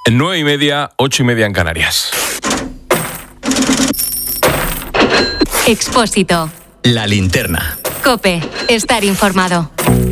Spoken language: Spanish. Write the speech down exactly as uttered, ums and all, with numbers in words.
Nueve y media, ocho y media en Canarias. Expósito. La linterna. COPE. Estar informado.